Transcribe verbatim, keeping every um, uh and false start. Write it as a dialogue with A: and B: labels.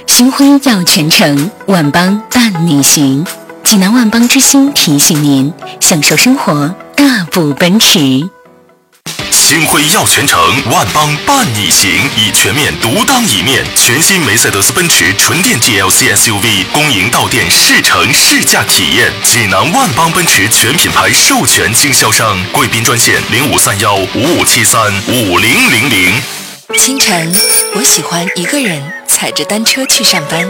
A: 星辉耀全城，万邦伴你行。济南万邦之星提醒您：享受生活，大步奔驰。
B: 星辉耀全城，万邦伴你行，以全面独当一面。全新梅赛德斯奔驰纯电 G L C S U V 公营到店试乘试驾体验。济南万邦奔驰全品牌授权经销商，贵宾专线零五三幺五五七三五零零零。
A: 清晨，我喜欢一个人踩着单车去上班。